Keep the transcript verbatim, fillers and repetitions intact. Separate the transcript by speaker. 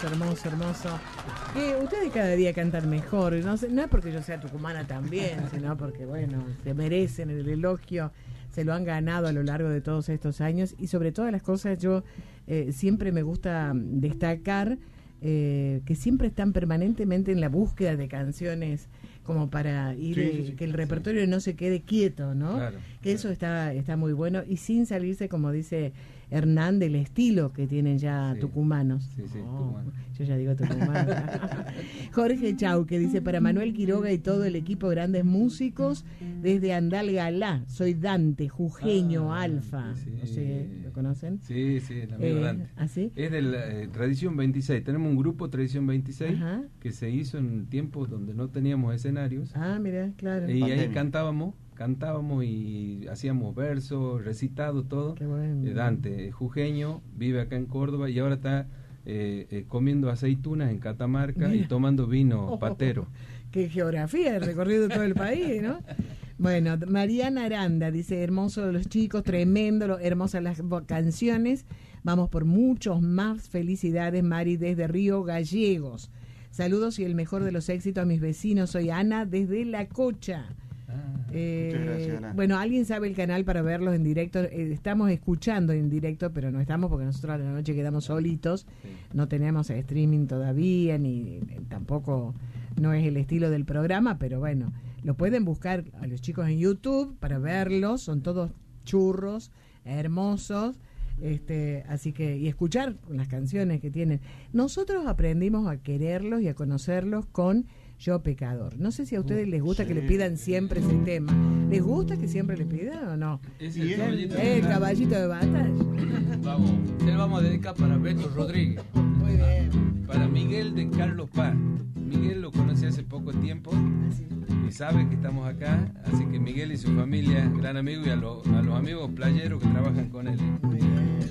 Speaker 1: hermoso, hermoso. Eh, ustedes cada día cantan mejor, no, sé, no es porque yo sea tucumana también, sino porque, bueno, se merecen el elogio, se lo han ganado a lo largo de todos estos años y sobre todas las cosas yo eh, siempre me gusta destacar eh, que siempre están permanentemente en la búsqueda de canciones como para ir, sí, sí, sí, que el repertorio sí. no se quede quieto, ¿no? Claro, que claro. Eso está está muy bueno y sin salirse, como dice Hernán, del estilo que tienen ya sí. tucumanos.
Speaker 2: Sí, sí,
Speaker 1: oh,
Speaker 2: tucumano.
Speaker 1: Yo ya digo tucumano. Jorge Chau, que dice, para Manuel Quiroga y todo el equipo, grandes músicos, desde Andalgalá, soy Dante, jujeño, ah, alfa. Sí, sí. No sé, ¿lo conocen?
Speaker 2: Sí, sí, el amigo
Speaker 1: eh,
Speaker 2: Dante.
Speaker 1: ¿Así?
Speaker 2: Es de la eh, Tradición veintiséis. Tenemos un grupo, Tradición veintiséis, ajá, que se hizo en tiempos donde no teníamos escenarios.
Speaker 1: Ah, mira, claro.
Speaker 2: Y Pandemia. Ahí cantábamos. Cantábamos y hacíamos versos, recitados, todo.
Speaker 1: Qué bueno.
Speaker 2: eh, Dante, jujeño, vive acá en Córdoba y ahora está eh, eh, comiendo aceitunas en Catamarca. Mira. Y tomando vino oh, patero.
Speaker 1: Qué geografía, el recorrido de todo el país, ¿no? Bueno, Mariana Aranda dice, hermoso los chicos, tremendo, hermosas las canciones, vamos por muchos más, felicidades Mari desde Río Gallegos. Saludos y el mejor de los éxitos a mis vecinos, soy Ana desde La Cocha. Eh, Muchas gracias, Ana. Bueno, ¿alguien sabe el canal para verlos en directo? Eh, estamos escuchando en directo, pero no estamos porque nosotros a la noche quedamos solitos, sí. No tenemos streaming todavía, ni eh, tampoco no es el estilo del programa, pero bueno, lo pueden buscar a los chicos en YouTube para verlos, son todos churros, hermosos, este, así que, y escuchar las canciones que tienen. Nosotros aprendimos a quererlos y a conocerlos con Yo Pecador. No sé si a ustedes les gusta sí. que le pidan siempre ese tema. ¿Les gusta que siempre le pidan o no?
Speaker 3: Es el, el caballito,
Speaker 1: el caballito de batalla.
Speaker 3: Vamos, se lo vamos a dedicar para Beto Rodríguez.
Speaker 1: Muy bien.
Speaker 2: Para Miguel de Carlos Paz. Miguel lo conocí hace poco tiempo y sabe que estamos acá, así que Miguel y su familia, gran amigo, y a, lo, a los amigos playeros que trabajan con él.